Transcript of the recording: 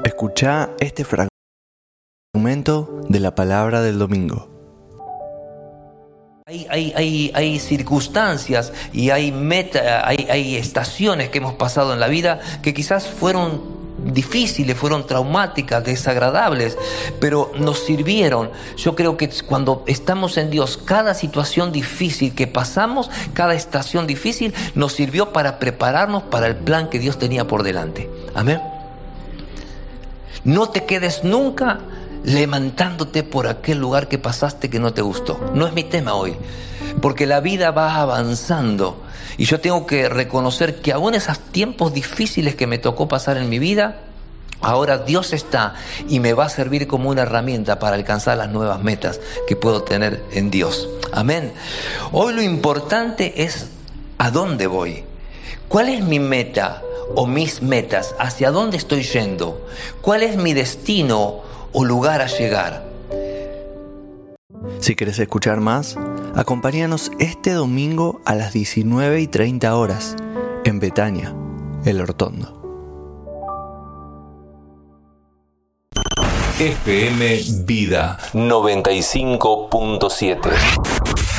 Escuchá este fragmento de la palabra del domingo. Hay circunstancias y hay estaciones que hemos pasado en la vida que quizás fueron difíciles, fueron traumáticas, desagradables, pero nos sirvieron. Yo creo que cuando estamos en Dios, cada situación difícil que pasamos, cada estación difícil, nos sirvió para prepararnos para el plan que Dios tenía por delante. Amén. No te quedes nunca lamentándote por aquel lugar que pasaste que no te gustó. No es mi tema hoy, porque la vida va avanzando y yo tengo que reconocer que aún esos tiempos difíciles que me tocó pasar en mi vida, ahora Dios está y me va a servir como una herramienta para alcanzar las nuevas metas que puedo tener en Dios. Amén. Hoy lo importante es ¿a dónde voy? ¿Cuál es mi meta o mis metas? ¿Hacia dónde estoy yendo? ¿Cuál es mi destino o lugar a llegar? Si querés escuchar más, acompáñanos este domingo a las 19:30 horas en Betania, El Hortondo. FM Vida 95.7